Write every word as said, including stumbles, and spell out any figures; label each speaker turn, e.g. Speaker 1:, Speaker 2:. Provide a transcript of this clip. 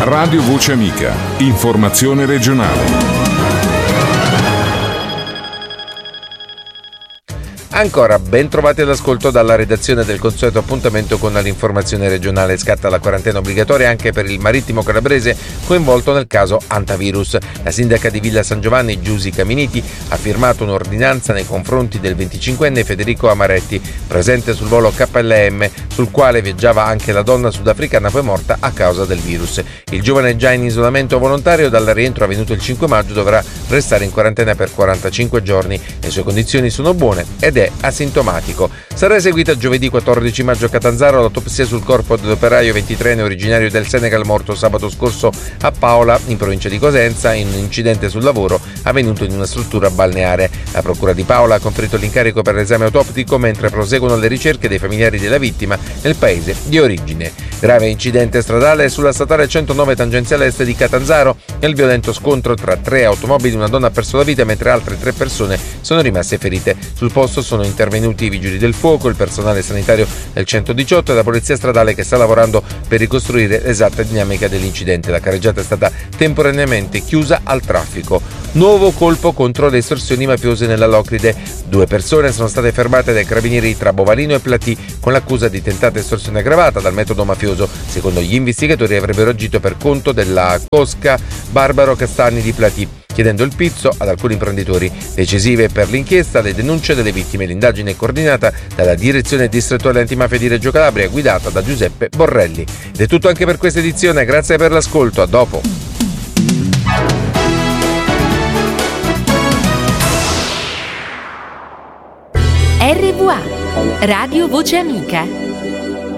Speaker 1: Radio Voce Amica. Informazione regionale.
Speaker 2: Ancora ben trovati all'ascolto dalla redazione del consueto appuntamento con l'informazione regionale. Scatta la quarantena obbligatoria anche per il marittimo calabrese coinvolto nel caso Antavirus. La sindaca di Villa San Giovanni, Giusy Caminiti, ha firmato un'ordinanza nei confronti del venticinquenne Federico Amaretti, presente sul volo K L M, sul quale viaggiava anche la donna sudafricana poi morta a causa del virus. Il giovane, già in isolamento volontario dal rientro avvenuto il cinque maggio, dovrà restare in quarantena per quarantacinque giorni. Le sue condizioni sono buone ed è asintomatico. Sarà eseguita giovedì quattordici maggio a Catanzaro l'autopsia sul corpo dell'operaio ventitreenne originario del Senegal morto sabato scorso a Paola, in provincia di Cosenza, in un incidente sul lavoro avvenuto in una struttura balneare. La procura di Paola ha conferito l'incarico per l'esame autoptico mentre proseguono le ricerche dei familiari della vittima nel paese di origine. Grave incidente stradale sulla statale centonove tangenziale est di Catanzaro. Nel violento scontro tra tre automobili una donna ha perso la vita mentre altre tre persone sono rimaste ferite. Sul posto sono intervenuti i vigili del fuoco, il personale sanitario del centodiciotto e la polizia stradale che sta lavorando per ricostruire l'esatta dinamica dell'incidente. La carreggiata è stata temporaneamente chiusa al traffico. Nuovo colpo contro le estorsioni mafiose nella Locride. Due persone sono state fermate dai carabinieri tra Bovalino e Platì con l'accusa di tentata estorsione aggravata dal metodo mafioso. Secondo gli investigatori avrebbero agito per conto della cosca Barbaro Castagni di Platì, chiedendo il pizzo ad alcuni imprenditori. Decisive per l'inchiesta le denunce delle vittime. L'indagine è coordinata dalla Direzione Distrettuale Antimafia di Reggio Calabria, guidata da Giuseppe Borrelli. Ed è tutto anche per questa edizione, grazie per l'ascolto, a dopo.
Speaker 3: R V A, Radio Voce Amica.